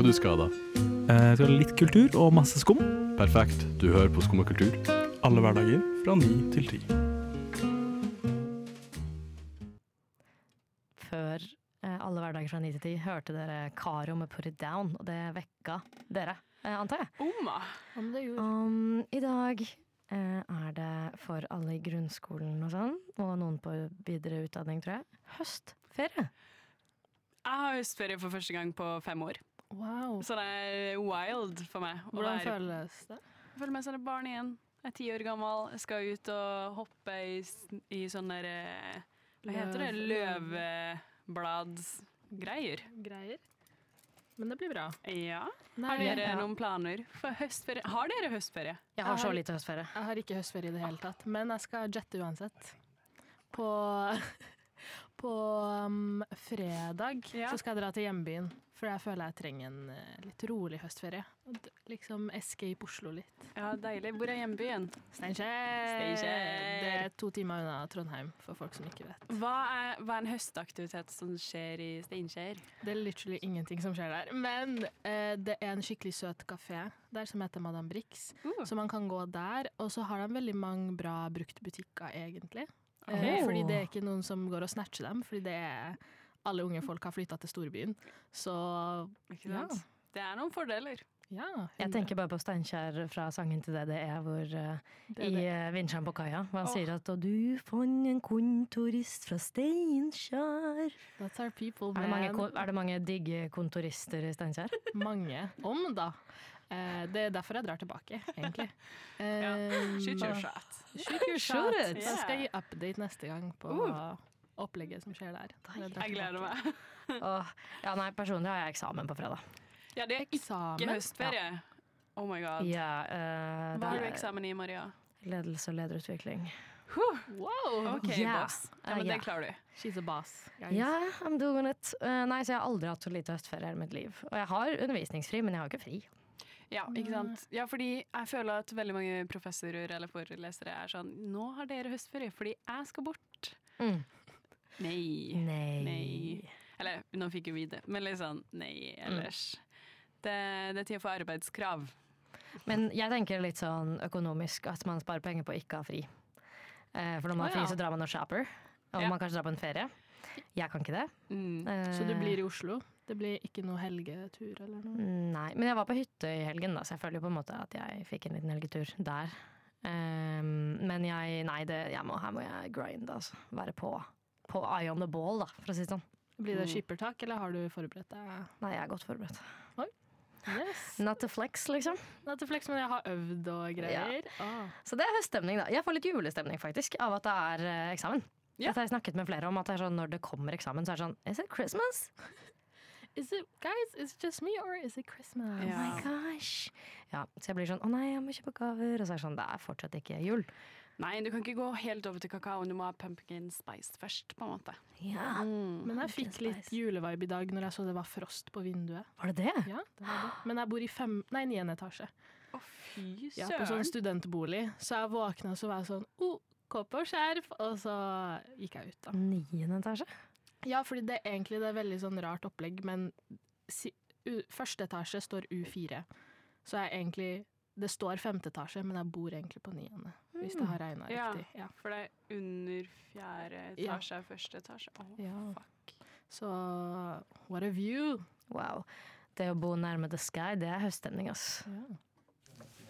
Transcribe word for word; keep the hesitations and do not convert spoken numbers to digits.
du skal da? Eh, skal ha litt kultur og masse skum. Perfekt, du hører på Skum og kultur. Alle hverdager fra ni til ti. Før eh, alle hverdager fra ni til ti hørte dere Karo med Put It Down, og det vekka dere, eh, antar jeg. Oma. Om det gjorde. Um, I dag eh, er det for alle i grunnskolen og sånn, og noen på videre utdanning, tror jeg, høstferie. Jeg har høstferie for første gang på fem år. Wow. Så det er wild for meg. å Hvordan være- føles det? Jeg føler meg som et barn igjen. Jeg er ti år gammel. Jeg skal ut og hoppe i, s- i sånne der, eh, hva heter det? Løv- Løvbladsgreier. Greier. Men det blir bra. Ja. Nei, Har dere jeg, noen planer for høstferie? Har dere høstferie? Jeg har Jeg så har- lite høstferie. jeg har ikke høstferie i det hele tatt, men jeg skal jette uansett. På, på um, fredag Ja. så skal jeg dra til hjembyen, for jeg føler jeg trenger en eh, litt rolig høstferie. Og d- liksom escape Oslo litt. Ja, deilig. Hvor er hjembyen? Steinkjer! Steinkjer. Det er to timer unna Trondheim, for folk som ikke vet. Hva er, hva er en høstaktivitet som skjer i Steinkjer? Det er literally ingenting som skjer der. Men eh, det er en skikkelig søt kafé der som heter Madame Brix. Uh. Så man kan gå der, og så har de veldig mange bra bruktbutikker, egentlig. Oh. Eh, fordi det er ikke noen som går og snatcher dem, fordi det er alle unge folk har flyttet til storbyen. Så Ikke ja, sant? Det er noen fordeler. ja. Jeg tenker bare på Steinkjer fra sangen til det det er, hvor eh, det, i er det. uh, Vinsjeren på kaia, hvor han Åh. sier at «Og du fant en kontorist fra Steinkjer». That's our people, Er det mange, man. ko- er det mange digge kontorister i Steinkjer? Mange. Om, da. Eh, det er derfor jeg drar tilbake, egentlig. Ja. Eh, Shoot your shot. Shoot your Shoot shot. it. Så jeg skal gi update neste gang på Uh. opplegget som skjer der. når drar Jeg gleder tilbake. meg. Åh, ja, nei, personlig har jeg eksamen på fredag. Ja, det er ikke Eksamen. høstferie. Oh my god. Ja, eh, Hva det har du er eksamen i, Maria? ledelse og lederutvikling. Wow! OK, Ja. boss. Ja, men Ja. det klarer du. She's a boss. guys. Ja, I'm doing it. Eh, nei, så jeg har aldri hatt så lite høstferie i hele mitt liv. Og jeg har undervisningsfri, men jeg har jo ikke fri. Ja, ikke sant? Ja, fordi jeg føler at veldig mange professorer eller forelesere er sånn Nå har dere høstferie fordi jeg skal bort. Mm. Nei. Nei. Nei. Eller, nå fikk jo vi det, men litt sånn nei ellers. Det, det er tid for arbeidskrav. Men jeg tenker litt sånn økonomisk at man sparer penger på å ikke ha fri. Eh, for når man Å, har fri, ja. så drar man og shopper. Og Ja. man kanskje drar på en ferie. Jeg kan ikke det. Mm. Eh, Så du blir i Oslo? Det blir ikke noe helgetur eller noe? Nei, men jeg var på hytte i helgen, da, så jeg føler jo på en måte at jeg fikk en liten helgetur der. Ehm, men jeg, nei, det, jeg må, her må jeg grinde, altså. Være på, på eye on the ball, da, for å si det sånn. Blir det Mm. skippertak, eller har du forberedt deg? Nei, jeg er godt forberedt. Yes. Not to flex, liksom. Not to flex, men jeg har øvd og greier. Ah. Så det er høststemning, da. Jeg får litt julestemning, faktisk, av at det er eh, eksamen. Ja. Dette har jeg snakket med flere om, at det er sånn, når det kommer eksamen, så er det sånn Is it Christmas? Is it, guys, is it just me, or is it Christmas? Ja. Oh my gosh. Ja, så jeg blir sånn Å nei, jeg må kjøpe gaver. Og så er det sånn Det er fortsatt ikke jul. Nei, du kan ikke gå helt over til kakaoen. Du må ha pumpkin spice først, på en måte. Ja. Mm. Men jeg Pumpkin fikk litt spice. julevibe i dag når jeg så det var frost på vinduet. Var det det? Ja, det var det. Men jeg bor i fem, nei, niende etasje. Å, fy Ja, på sånn søren. studentbolig. Så jeg våkna og så var jeg sånn oh, kåpe og skjerf, og så gikk jeg ut, da. Niende etasje? Ja, fordi det er egentlig det er veldig sånn rart opplegg, men si, u, første etasje står U fire. Så jeg egentlig Det står femte etasje, men jeg bor egentlig på niende. Hvis det har regna Ja. riktig. Ja. For det er under fjerde Ja. etasje, første etasje. Å, Ja. fuck. Så what a view! Wow. Det å bo nærme the sky, det er høststemning, ass. Ja.